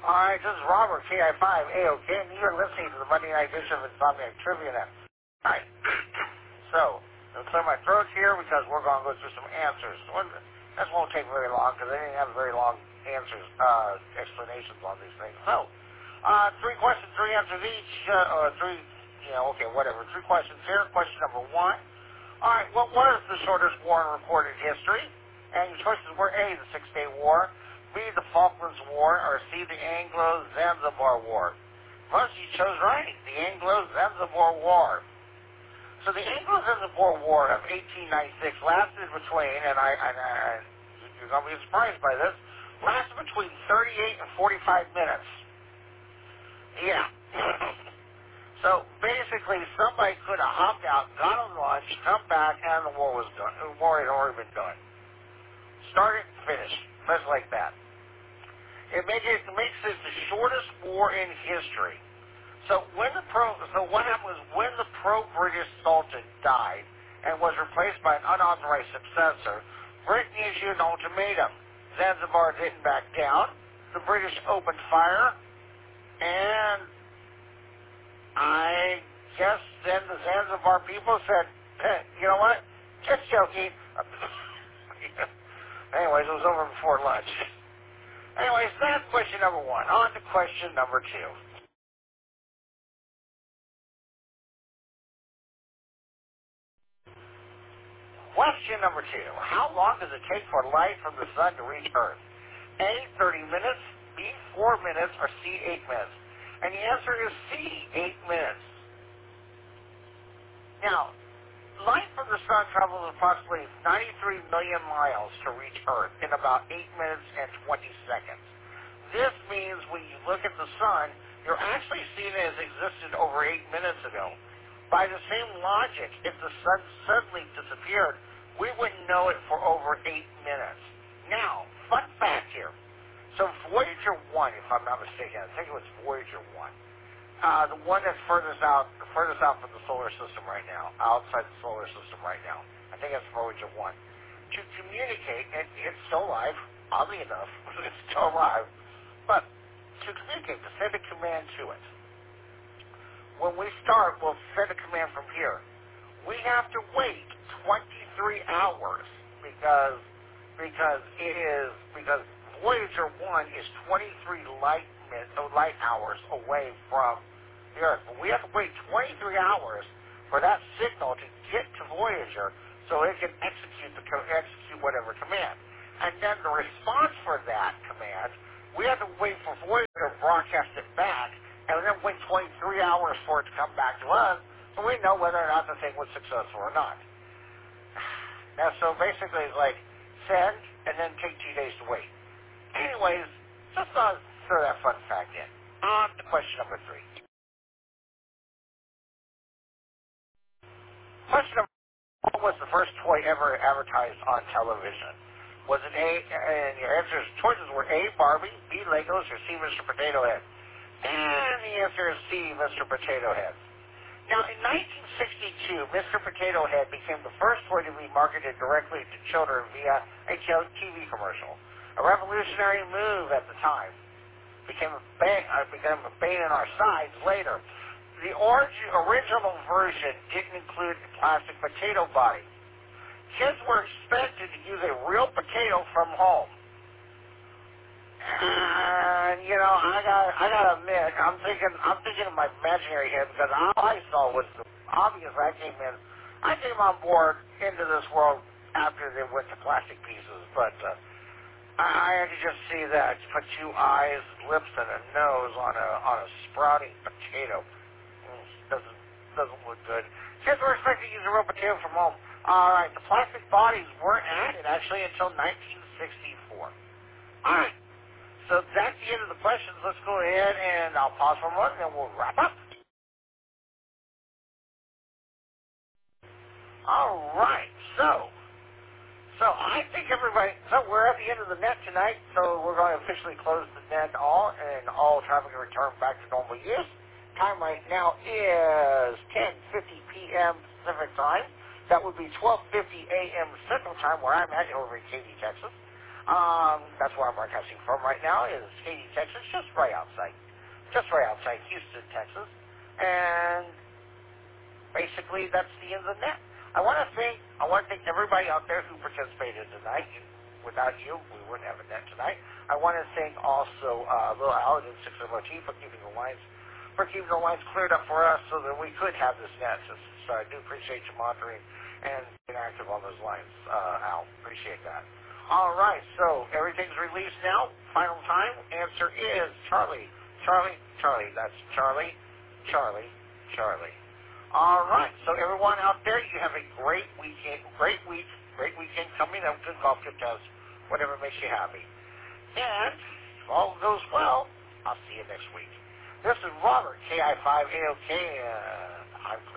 Hi, this is Robert, KI5, AOK, and you're listening to the Monday Night Edition of Insomniac Trivia Net. Hi. So, I'll clear my throat here because we're going to go through some answers. This won't take very long because they didn't have very long answers, explanations on these things. So, three questions, three answers each, or three, okay, whatever. Three questions here. Question number one. All right, what was the shortest war in recorded history? And your choices were A, the Six-Day War, B, the Falklands War, or C, the Anglo-Zanzibar War. Most of you chose right, the Anglo-Zanzibar War. So the Anglo-Zanzibar War of 1896 lasted between, and you're going to be surprised by this, lasted between 38 and 45 minutes. Yeah. So basically, somebody could have hopped out, got on lunch, come back, and the war was done. The war had already been done. Started, finished, just like that. It makes this the shortest war in history. So what happened was when the pro-British Sultan died and was replaced by an unauthorized successor, Britain issued an ultimatum. Zanzibar didn't back down. The British opened fire, and I guess then the Zanzibar people said, hey, you know what? Just joking. Anyways, it was over before lunch. Anyways, that's question number one. On to question number two. Question number two. How long does it take for light from the sun to reach Earth? A, 30 minutes, B, 4 minutes, or C, 8 minutes? And the answer is C, 8 minutes. Now, light from the sun travels approximately 93 million miles to reach Earth in about 8 minutes and 20 seconds. This means when you look at the sun, you're actually seeing it as existed over 8 minutes ago. By the same logic, if the sun suddenly disappeared, we wouldn't know it for over 8 minutes. Now, fun fact here. So Voyager 1, if I'm not mistaken, I think it was Voyager 1. The one that's furthest out from the solar system right now, outside the solar system right now. I think that's Voyager 1. To communicate, and it's still alive, oddly enough, it's still alive, but to communicate, to send a command to it. When we start, we'll send a command from here. We have to wait 23 hours because Voyager 1 is 23 light hours away from the Earth. But we have to wait 23 hours for that signal to get to Voyager so it can execute whatever command. And then the response for that command, we have to wait for Voyager to broadcast it back, and then wait 23 hours for it to come back to us, so we know whether or not the thing was successful or not. Now, so basically, it's like send and then take 2 days to wait. Anyways, just throw that fun fact in. On to question number three. Question number what was the first toy ever advertised on television? Was it A, and your choices were A, Barbie, B, Legos, or C, Mr. Potato Head? And the answer is C, Mr. Potato Head. Now, in 1962, Mr. Potato Head became the first toy to be marketed directly to children via a TV commercial. A revolutionary move at the time. Became a bane in our sides later. The original version didn't include a plastic potato body. Kids were expected to use a real potato from home. And I gotta admit, I'm thinking in my imaginary head because all I saw was obviously I came on board into this world after they went to plastic pieces, but I had to just see that put 2 eyes, lips, and a nose on a sprouting potato. Doesn't look good. Kids were expected to use a real potato from home. All right, the plastic bodies weren't added actually until 1964. All right. So that's the end of the questions. Let's go ahead and I'll pause for a moment and then we'll wrap up. All right. So I think we're at the end of the net tonight, so we're going to officially close the net and all traffic and return back to normal use. Time right now is 10:50 p.m. Pacific time. That would be 12:50 a.m. Central time where I'm at over in Katy, Texas. That's where I'm broadcasting from right now is Katy, Texas, just right outside Houston, Texas. And basically, that's the end of the net. I want to thank everybody out there who participated tonight. Without you, we wouldn't have a net tonight. I want to thank also Lil Al and 6MOT for keeping the lines cleared up for us so that we could have this net. So I do appreciate you monitoring and being active on those lines, Al. Appreciate that. All right, so everything's released now. Final time. Answer is Charlie. Charlie, Charlie. That's Charlie, Charlie, Charlie. All right, so everyone out there, you have a great weekend, great weekend coming up. Good golf, good test, whatever makes you happy. And if all goes well, I'll see you next week. This is Robert, KI5AOK, and I'm clear.